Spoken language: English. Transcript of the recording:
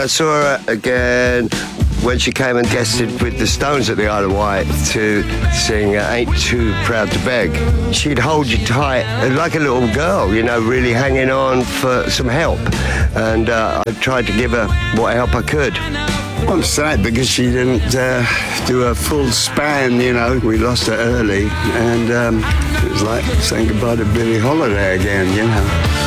I saw her again when she came and guested with the Stones at the Isle of Wight to sing Ain't Too Proud to Beg. She'd hold you tight like a little girl, you know, really hanging on for some help. And I tried to give her what help I could. I'm sad because she didn't do a full span, you know. We lost her early, and it was like saying goodbye to Billie Holiday again, you know.